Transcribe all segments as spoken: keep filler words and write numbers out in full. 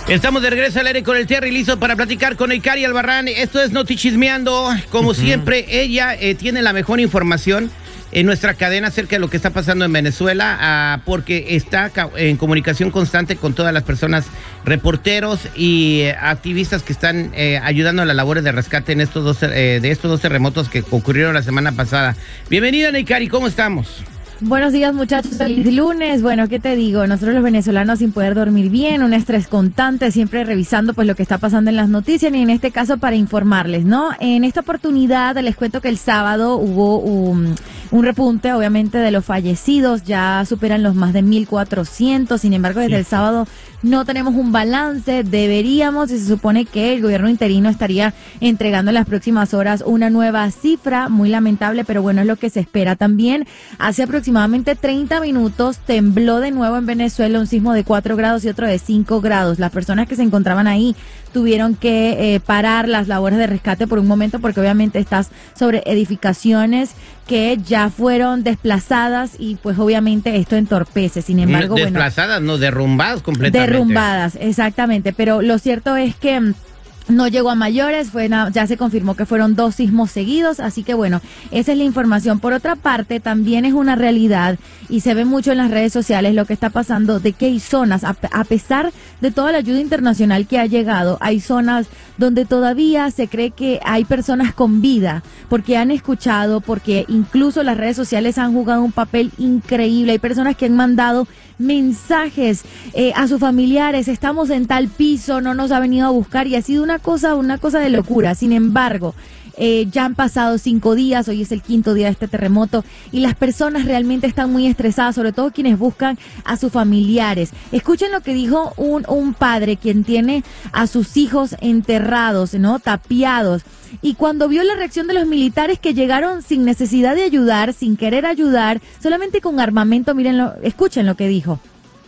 Estamos de regreso al aire con el Terry, listo para platicar con Ikari Albarrán. Esto es Notichismeando. Como uh-huh. siempre, ella eh, tiene la mejor información en nuestra cadena acerca de lo que está pasando en Venezuela, uh, porque está en comunicación constante con todas las personas, reporteros y eh, activistas que están eh, ayudando a las labores de rescate en estos dos, eh, de estos dos terremotos que ocurrieron la semana pasada. Bienvenida, Ikari, ¿cómo estamos? Buenos días, muchachos. Feliz lunes. Bueno, ¿qué te digo? Nosotros los venezolanos sin poder dormir bien, un estrés constante, siempre revisando pues lo que está pasando en las noticias y en este caso para informarles, ¿no? En esta oportunidad les cuento que el sábado hubo un, un repunte, obviamente, de los fallecidos. Ya superan los más de mil cuatrocientos. Sin embargo, desde sí. el sábado no tenemos un balance. Deberíamos, y se supone que el gobierno interino estaría entregando en las próximas horas una nueva cifra. Muy lamentable, pero bueno, es lo que se espera. También hace aproximadamente aproximadamente treinta minutos tembló de nuevo en Venezuela, un sismo de cuatro grados y otro de cinco grados. Las personas que se encontraban ahí tuvieron que eh, parar las labores de rescate por un momento porque obviamente estás sobre edificaciones que ya fueron desplazadas y pues obviamente esto entorpece. Sin embargo, no, desplazadas, bueno, no, derrumbadas completamente. Derrumbadas, exactamente, pero lo cierto es que no llegó a mayores, fue na- ya se confirmó que fueron dos sismos seguidos, así que bueno, esa es la información. Por otra parte, también es una realidad y se ve mucho en las redes sociales lo que está pasando, de que hay zonas, a, a pesar de toda la ayuda internacional que ha llegado, hay zonas donde todavía se cree que hay personas con vida, porque han escuchado, porque incluso las redes sociales han jugado un papel increíble. Hay personas que han mandado mensajes eh, a sus familiares, estamos en tal piso, no nos ha venido a buscar, y ha sido una cosa, una cosa de locura. Sin embargo, eh, ya han pasado cinco días, hoy es el quinto día de este terremoto y las personas realmente están muy estresadas, sobre todo quienes buscan a sus familiares. Escuchen lo que dijo un, un padre quien tiene a sus hijos enterrados, ¿no? Tapiados. Y cuando vio la reacción de los militares que llegaron sin necesidad de ayudar, sin querer ayudar, solamente con armamento, mírenlo, escuchen lo que dijo.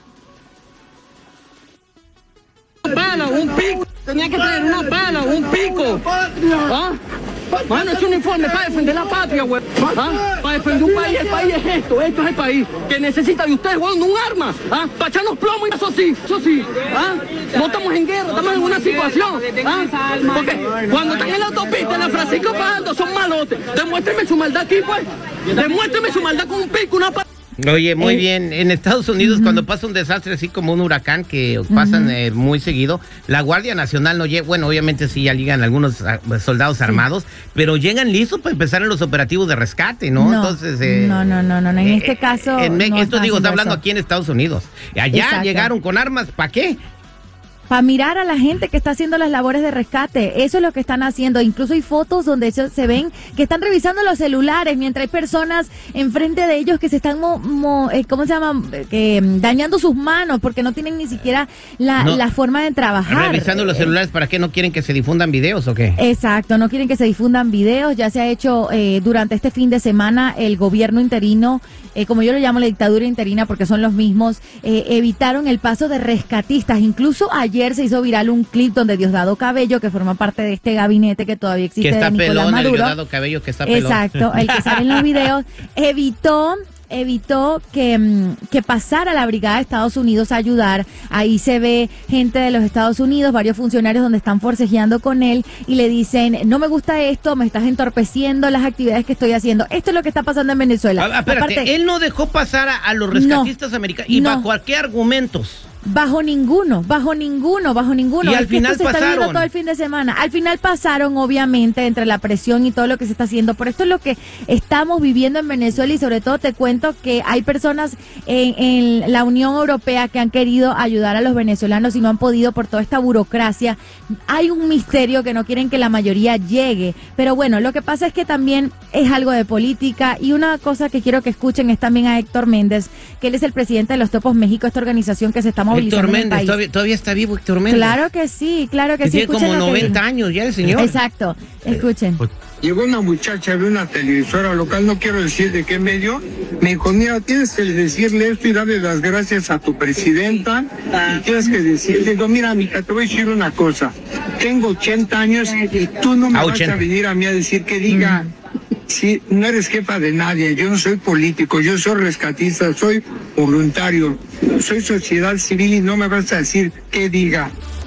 Una pala, un pico, tenía que traer una pala, un pico. ¿Ah? Mano, es un uniforme para defender la patria, güey. ¿Ah? Para defender un país, el país es esto, esto es el país que necesita de ustedes, güey, un arma. ¿Ah? Para echarnos plomo y eso sí, eso sí. ¿Ah? No estamos en guerra, estamos en una situación. ¿Ah? Porque cuando están en la autopista, en la Francisco Fajardo, son malotes. Demuéstrenme su maldad aquí, pues. Demuéstrenme su maldad con un pico, una pala. Oye, muy eh, bien, en Estados Unidos uh-huh. cuando pasa un desastre así como un huracán que pasan uh-huh. eh, muy seguido, la Guardia Nacional no llega, bueno, obviamente sí ya llegan algunos uh, soldados sí. armados, pero llegan listos para empezar en los operativos de rescate, ¿no? No, Entonces, eh, no, no, no, no, en eh, este caso en, no esto digo, está hablando eso. aquí en Estados Unidos. Allá Exacto. llegaron con armas, ¿para qué? Para mirar a la gente que está haciendo las labores de rescate. Eso es lo que están haciendo. Incluso hay fotos donde ellos se ven que están revisando los celulares mientras hay personas enfrente de ellos que se están, mo, mo, eh, ¿cómo se llama? Eh, dañando sus manos porque no tienen ni siquiera la, no, la forma de trabajar. Revisando los celulares, ¿para qué no quieren que se difundan videos o qué? Exacto, no quieren que se difundan videos. Ya se ha hecho eh, durante este fin de semana el gobierno interino, eh, como yo lo llamo la dictadura interina porque son los mismos, eh, evitaron el paso de rescatistas. Incluso ayer se hizo viral un clip donde Diosdado Cabello, que forma parte de este gabinete que todavía existe, que está de Nicolás pelón, Maduro, el Diosdado Cabello que está pelón. Exacto, el que sale en los videos, evitó evitó que, que pasara la brigada de Estados Unidos a ayudar. Ahí se ve gente de los Estados Unidos, varios funcionarios donde están forcejeando con él y le dicen, no me gusta esto, me estás entorpeciendo las actividades que estoy haciendo. Esto es lo que está pasando en Venezuela. Ah, espérate, Aparte, él no dejó pasar a, a los rescatistas no, americanos. ¿Y no. bajo qué argumentos? Bajo ninguno, bajo ninguno, bajo ninguno. Y al es final que esto se pasaron. está viendo todo el fin de semana. Al final pasaron, obviamente, entre la presión y todo lo que se está haciendo. Por esto es lo que estamos viviendo en Venezuela y sobre todo te cuento que hay personas en, en la Unión Europea que han querido ayudar a los venezolanos y no han podido por toda esta burocracia. Hay un misterio que no quieren que la mayoría llegue. Pero bueno, lo que pasa es que también es algo de política y una cosa que quiero que escuchen es también a Héctor Méndez, que él es el presidente de los Topos México, esta organización que se está Héctor Méndez, todavía, todavía está vivo Héctor Méndez. Claro que sí, claro que, que sí. Tiene como noventa años ya el señor. Exacto, escuchen. Llegó una muchacha de una televisora local, no quiero decir de qué medio, me dijo, mira, tienes que decirle esto y darle las gracias a tu presidenta, y tienes que decirle, digo, mira, mija, te voy a decir una cosa, tengo ochenta años y tú no me a vas ochenta. A venir a mí a decir que diga... Mm. Sí, no eres jefa de nadie, yo no soy político, yo soy rescatista, soy voluntario, soy sociedad civil y no me vas a decir qué diga.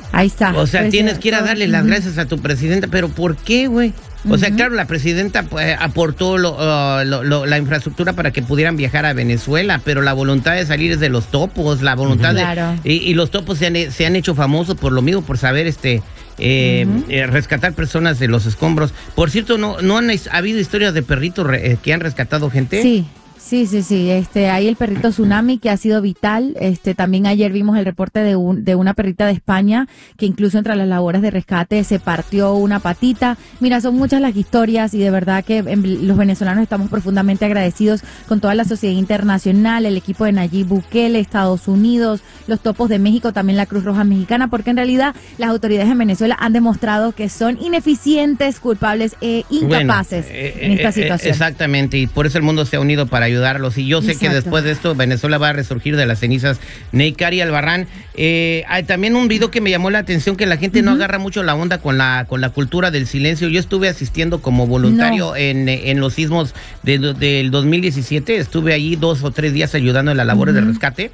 Ahí está. O sea, Pues, tienes que ir a todo- darle las Ujú. gracias a tu presidenta, pero ¿por qué, güey? O sea, Ujú. claro, la presidenta pues, aportó lo, uh, lo- lo- la infraestructura para que pudieran viajar a Venezuela, pero la voluntad de salir es de los topos, la voluntad Claro. de... Y, y los topos se han, se han hecho famosos por lo mismo, por saber este eh, Ujú. eh, rescatar personas de los escombros. Por cierto, ¿no, no han ha habido historias de perritos re- eh, que han rescatado gente? Sí. Sí, sí, sí. Este, hay el perrito Tsunami que ha sido vital. Este, también ayer vimos el reporte de un, de una perrita de España que incluso entre las labores de rescate se partió una patita. Mira, son muchas las historias y de verdad que en, los venezolanos estamos profundamente agradecidos con toda la sociedad internacional, el equipo de Nayib Bukele, Estados Unidos, los topos de México, también la Cruz Roja Mexicana, porque en realidad las autoridades en Venezuela han demostrado que son ineficientes, culpables e incapaces Bueno, eh, en esta eh, situación. Exactamente, y por eso el mundo se ha unido para ayudarlos. Y yo sé que Exacto. después de esto Venezuela va a resurgir de las cenizas. Neicari Albarrán, eh, hay también un video que me llamó la atención, que la gente no agarra mucho la onda con la con la cultura del silencio. Yo estuve asistiendo como voluntario No. en, en los sismos de- del dos mil diecisiete, estuve allí dos o tres días ayudando en las labores de rescate.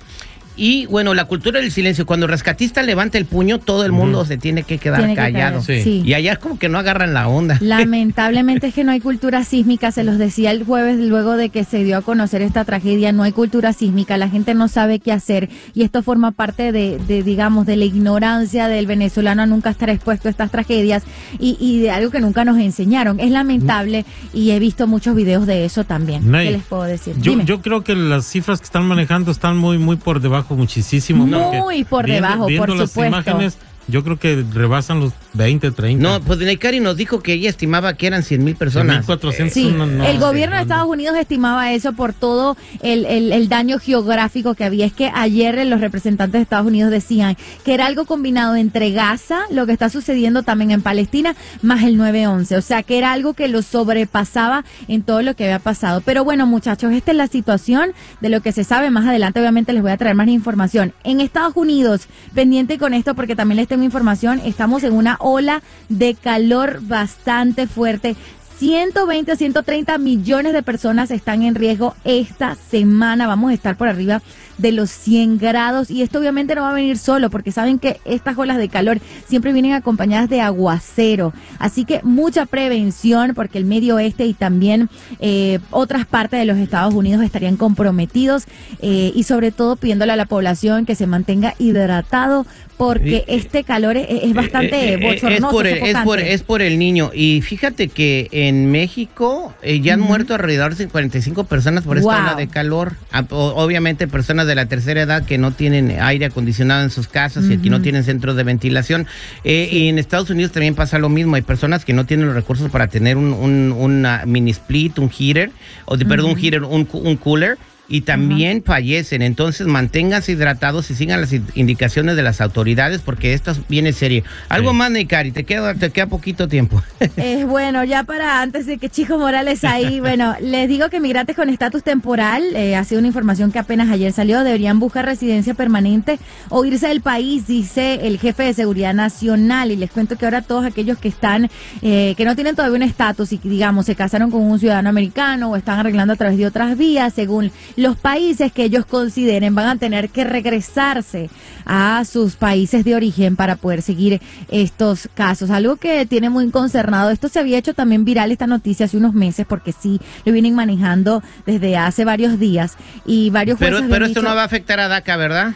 Y bueno, la cultura del silencio, cuando el rescatista levanta el puño, todo el mundo se tiene que quedar Tiene que callado. caer, Sí. sí. Y allá es como que no agarran la onda. Lamentablemente es que no hay cultura sísmica, se los decía el jueves luego de que se dio a conocer esta tragedia, no hay cultura sísmica, la gente no sabe qué hacer y esto forma parte de, de digamos, de la ignorancia del venezolano a nunca estar expuesto a estas tragedias y, y de algo que nunca nos enseñaron. Es lamentable y he visto muchos videos de eso también. Ney, ¿Qué les puedo decir? Yo, Dime. yo creo que las cifras que están manejando están muy, muy por debajo, muchísimo. Muy porque por viendo- debajo, viendo por las supuesto. imágenes, yo creo que rebasan los veinte, treinta. No, pues Neicari nos dijo que ella estimaba que eran cien mil personas. mil cuatrocientos. Sí, no, no el sé gobierno de cuándo. Estados Unidos estimaba eso por todo el, el, el daño geográfico que había. Es que ayer los representantes de Estados Unidos decían que era algo combinado entre Gaza, lo que está sucediendo también en Palestina, más el nueve once. O sea, que era algo que lo sobrepasaba en todo lo que había pasado. Pero bueno, muchachos, esta es la situación de lo que se sabe. Más adelante, obviamente, les voy a traer más información. En Estados Unidos, pendiente con esto porque también les tengo información, estamos en una ola de calor bastante fuerte. ciento veinte a ciento treinta millones de personas están en riesgo esta semana. Vamos a estar por arriba de los cien grados y esto obviamente no va a venir solo porque saben que estas olas de calor siempre vienen acompañadas de aguacero. Así que mucha prevención porque el medio oeste y también eh, otras partes de los Estados Unidos estarían comprometidos eh, y sobre todo pidiéndole a la población que se mantenga hidratado porque Eh, este calor es, es bastante Eh, eh, eh, bochornoso, es por, el, es, por, sofocante. es por el niño. Y fíjate que en México eh, ya han Ujú. muerto alrededor de cuarenta y cinco personas por esta Wow. ola de calor. Ah, o- Obviamente personas de la tercera edad que no tienen aire acondicionado en sus casas y aquí no Ujú. tienen centros de ventilación. Eh, Y en Estados Unidos también pasa lo mismo. Hay personas que no tienen los recursos para tener un, un una mini split, un heater, o de, perdón, un heater, un, cu- un cooler. Y también fallecen, entonces manténganse hidratados y sigan las in- indicaciones de las autoridades porque esto viene serio. Algo Sí. más, Neicari, te queda, te queda poquito tiempo. Es bueno, ya para antes de que Chico Morales ahí, bueno, les digo que migrantes con estatus temporal, eh, ha sido una información que apenas ayer salió, deberían buscar residencia permanente o irse del país, dice el jefe de Seguridad Nacional. Y les cuento que ahora todos aquellos que están, eh, que no tienen todavía un estatus y que, digamos, se casaron con un ciudadano americano o están arreglando a través de otras vías, según los países que ellos consideren, van a tener que regresarse a sus países de origen para poder seguir estos casos. Algo que tiene muy concernado, esto se había hecho también viral esta noticia hace unos meses porque sí, lo vienen manejando desde hace varios días y varios Pero, jueces pero habían esto dicho, no va a afectar a DACA, ¿verdad?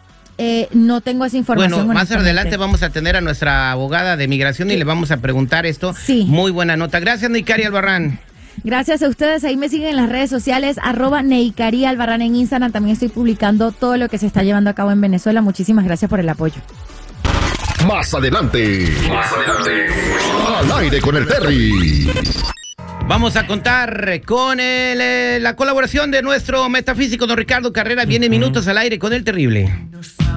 eh, no tengo esa información. Bueno, más honestamente. adelante vamos a tener a nuestra abogada de migración y le vamos a preguntar esto. Sí. Muy buena nota. Gracias, Neicari Albarrán. Gracias a ustedes, ahí me siguen en las redes sociales, arroba Neicari Albarrán en Instagram, también estoy publicando todo lo que se está llevando a cabo en Venezuela. Muchísimas gracias por el apoyo. Más adelante. Más adelante. Al aire con el Terry. Vamos a contar con el, eh, la colaboración de nuestro metafísico don Ricardo Carrera. Viene minutos al aire con el terrible.